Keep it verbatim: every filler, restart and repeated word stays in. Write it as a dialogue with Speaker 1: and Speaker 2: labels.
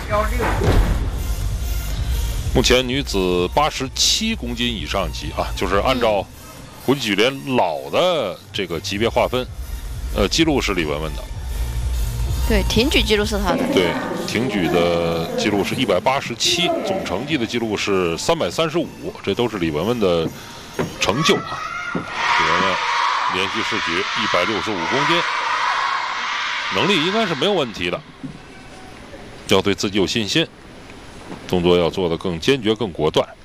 Speaker 1: 目前女子八十七公斤以上级啊，就是按照国际举联老的这个级别划分，呃，记录是李雯雯的。
Speaker 2: 对，挺举记录是她的。
Speaker 1: 对，挺举的记录是一百八十七，总成绩的记录是三百三十五，这都是李雯雯的成就啊。李雯雯连续试举一百六十五公斤，能力应该是没有问题的，要对自己有信心，动作要做得更坚决、更果断。